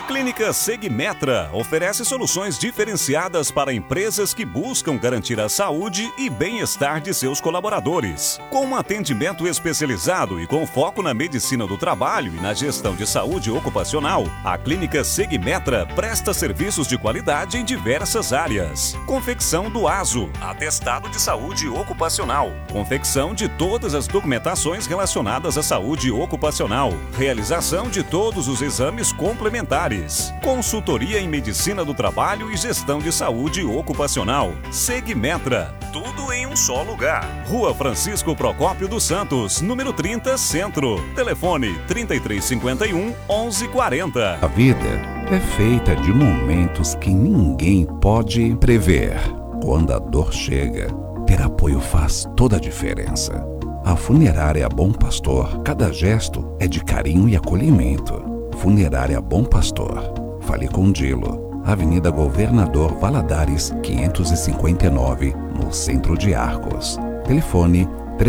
Clínica Segmetra oferece soluções diferenciadas para empresas que buscam garantir a saúde e bem-estar de seus colaboradores. Com um atendimento especializado e com foco na medicina do trabalho e na gestão de saúde ocupacional, a Clínica Segmetra presta serviços de qualidade em diversas áreas. Confecção do ASO, atestado de saúde ocupacional. Confecção de todas as documentações relacionadas à saúde ocupacional. Realização de todos os exames complementares. Consultoria em medicina do trabalho e gestão de saúde ocupacional. Segmetra. Tudo em um só lugar. Rua Francisco Procópio dos Santos, número 30, Centro. Telefone 3351-1140. A vida é feita de momentos que ninguém pode prever. Quando a dor chega, ter apoio faz toda a diferença. A Funerária Bom Pastor, cada gesto é de carinho e acolhimento. Funerária Bom Pastor. Fale com Dilo. Avenida Governador Valadares, 559, no centro de Arcos. Telefone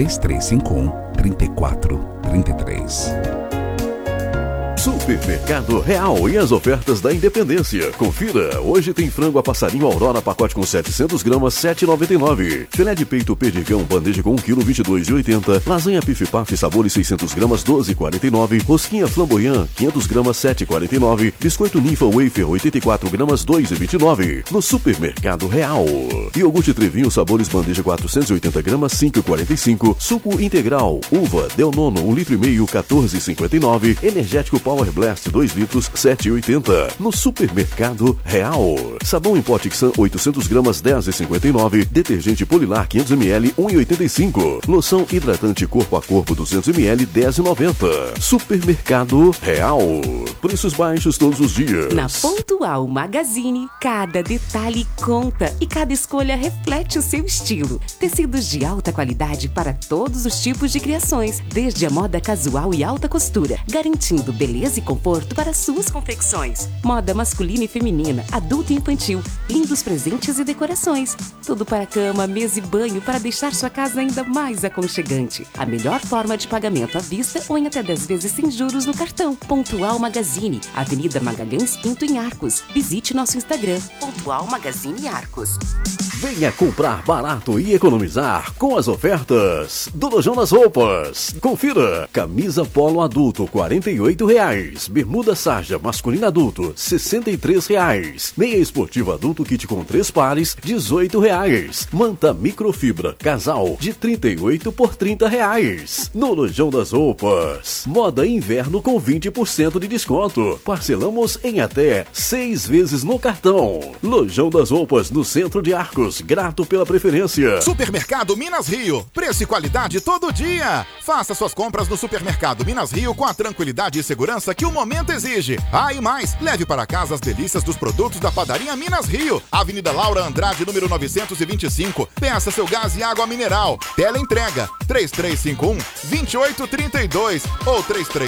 3351-3433. Supermercado Real e as ofertas da Independência. Confira, hoje tem frango a passarinho Aurora, pacote com 700 gramas, R$ 7,99. Filé de peito perdigão, bandeja com 1 kg, R$ 22,80. Lasanha Pif-Paf, sabores 600 gramas, R$ 12,49. Rosquinha Flamboyant, 500 gramas, R$ 7,49. Biscoito Ninfa Wafer, 84 gramas, R$ 2,29. No Supermercado Real. Iogurte Trevinho, sabores bandeja 480 gramas, R$ 5,45. Suco integral, uva, Del Nono, 1,5 litro, R$ 14,59. Energético Power Blast 2 litros, R$ 7,80. No Supermercado Real. Sabão em pó Tixan 800 gramas, R$ 10,59. Detergente Polilar 500 ml, R$ 1,85. Loção hidratante corpo a corpo 200 ml, R$ 10,90. Supermercado Real. Preços baixos todos os dias. Na Pontual Magazine, cada detalhe conta e cada escolha reflete o seu estilo. Tecidos de alta qualidade para todos os tipos de criações, desde a moda casual e alta costura, garantindo beleza e conforto para suas confecções. Moda masculina e feminina, adulto e infantil, lindos presentes e decorações. Tudo para cama, mesa e banho para deixar sua casa ainda mais aconchegante. A melhor forma de pagamento à vista ou em até 10 vezes sem juros no cartão. Pontual Magazine, Avenida Magalhães Pinto em Arcos. Visite nosso Instagram, Pontual Magazine Arcos. Venha comprar barato e economizar com as ofertas do Lojão das Roupas. Confira. Camisa polo adulto, R$ 48,00. Bermuda sarja masculina adulto, R$ 63,00. Meia esportiva adulto kit com 3 pares, R$ 18,00. Manta microfibra casal de 38 por R$ 30,00. No Lojão das Roupas. Moda inverno com 20% de desconto. Parcelamos em até 6 vezes no cartão. Lojão das Roupas no centro de Arcos. Grato pela preferência. Supermercado Minas Rio. Preço e qualidade todo dia. Faça suas compras no Supermercado Minas Rio com a tranquilidade e segurança que o momento exige. Ah, e mais, leve para casa as delícias dos produtos da Padaria Minas Rio. Avenida Laura Andrade, número 925. Peça seu gás e água mineral. Teleentrega 3351-2832 ou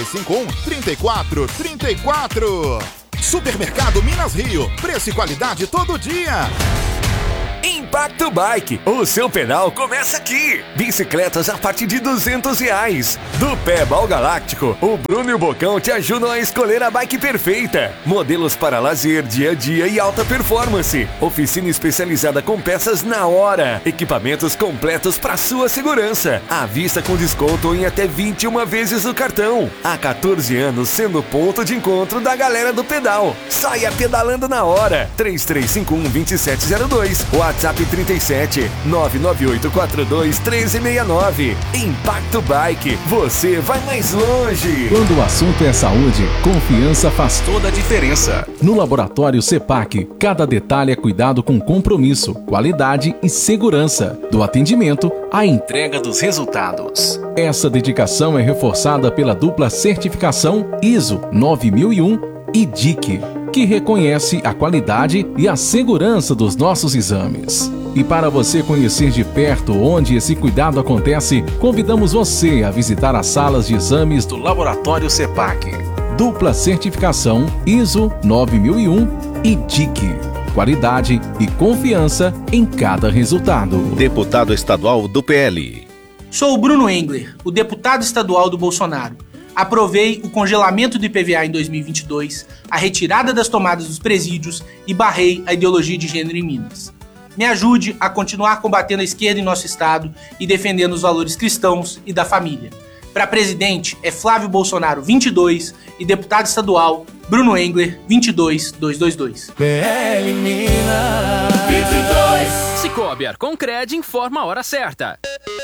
3351-3434. Supermercado Minas Rio. Preço e qualidade todo dia. Impacto Bike, o seu pedal começa aqui. Bicicletas a partir de R$200. Do Pedal Galáctico, o Bruno e o Bocão te ajudam a escolher a bike perfeita. Modelos para lazer, dia a dia e alta performance. Oficina especializada com peças na hora. Equipamentos completos para sua segurança. À vista com desconto em até 21 vezes o cartão. Há 14 anos sendo ponto de encontro da galera do pedal. Saia pedalando na hora. 3351-2702. WhatsApp 37 99842 1369. Impacto Bike, você vai mais longe. Quando o assunto é saúde, confiança faz toda a diferença. No Laboratório CEPAC, cada detalhe é cuidado com compromisso, qualidade e segurança. Do atendimento à entrega dos resultados. Essa dedicação é reforçada pela dupla certificação ISO 9001 e DIC, que reconhece a qualidade e a segurança dos nossos exames. E para você conhecer de perto onde esse cuidado acontece, convidamos você a visitar as salas de exames do Laboratório CEPAC. Dupla certificação ISO 9001 e DIC. Qualidade e confiança em cada resultado. Deputado estadual do PL. Sou o Bruno Engler, o deputado estadual do Bolsonaro. Aprovei o congelamento do IPVA em 2022, a retirada das tomadas dos presídios e barrei a ideologia de gênero em Minas. Me ajude a continuar combatendo a esquerda em nosso estado e defendendo os valores cristãos e da família. Para presidente é Flávio Bolsonaro 22 e deputado estadual Bruno Engler 22222. PL Minas 22. Cicobi Arconcred informa a hora certa.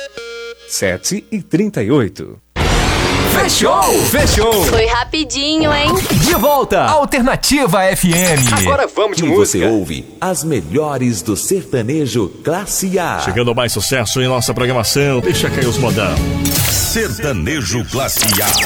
7h38. Fechou! Foi rapidinho, hein? De volta, Alternativa FM. Agora vamos de música. Você ouve as melhores do sertanejo Classe A. Chegando mais sucesso em nossa programação, deixa cair os modão. Sertanejo Classe A.